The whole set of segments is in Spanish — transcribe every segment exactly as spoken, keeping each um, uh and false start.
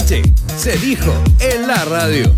noche se dijo en la radio.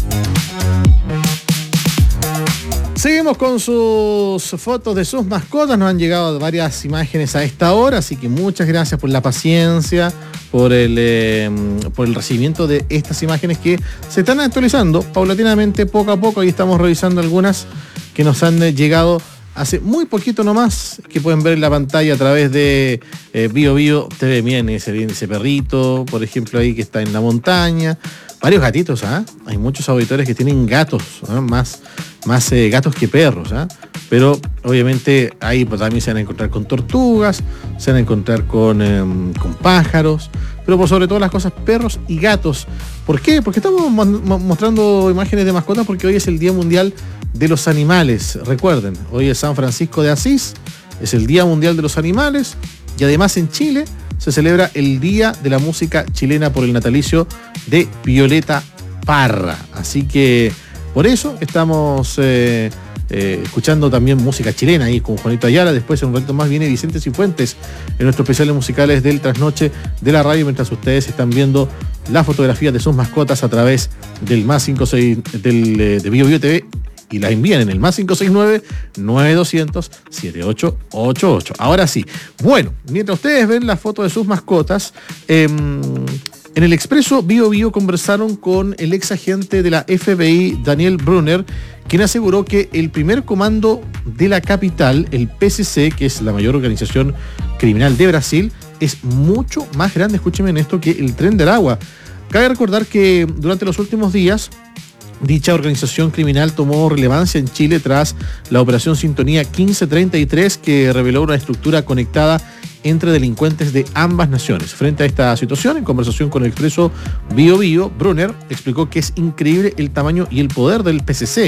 Seguimos con sus fotos de sus mascotas. Nos han llegado varias imágenes a esta hora, así que muchas gracias por la paciencia, por el, eh, por el recibimiento de estas imágenes que se están actualizando paulatinamente, poco a poco. Ahí estamos revisando algunas que nos han llegado hace muy poquito nomás, que pueden ver en la pantalla a través de eh, Bio Bio T V. Miren, ese, ese perrito, por ejemplo, ahí que está en la montaña. Varios gatitos, ¿ah? ¿eh? Hay muchos auditores que tienen gatos, ¿eh? más, más eh, gatos que perros, ¿eh? Pero obviamente ahí pues, también se van a encontrar con tortugas, se van a encontrar con, eh, con pájaros, pero por sobre todas las cosas, perros y gatos. ¿Por qué? Porque estamos mo- mostrando imágenes de mascotas porque hoy es el Día Mundial de los Animales. Recuerden, hoy es San Francisco de Asís, es el Día Mundial de los Animales, y además en Chile se celebra el Día de la Música Chilena por el natalicio de Violeta Parra. Así que por eso estamos eh, eh, escuchando también música chilena ahí con Juanito Ayala. Después en un ratito más viene Vicente Cifuentes en nuestros especiales musicales del trasnoche de la radio, mientras ustedes están viendo las fotografías de sus mascotas a través del más cinco seis del, eh, de Bio Bio T V. Y la envían en el más cinco seis nueve, nueve dos cero cero, siete ocho ocho ocho. Ahora sí. Bueno, mientras ustedes ven la foto de sus mascotas, eh, en el Expreso Bio Bio conversaron con el ex agente de la F B I, Daniel Brunner, quien aseguró que el primer comando de la capital, el P C C, que es la mayor organización criminal de Brasil, es mucho más grande, escúchenme en esto, que el Tren del Agua. Cabe recordar que durante los últimos días, dicha organización criminal tomó relevancia en Chile tras la operación Sintonía quince treinta y tres, que reveló una estructura conectada entre delincuentes de ambas naciones. Frente a esta situación, en conversación con el Expreso Bio Bio, Brunner explicó que es increíble el tamaño y el poder del P C C.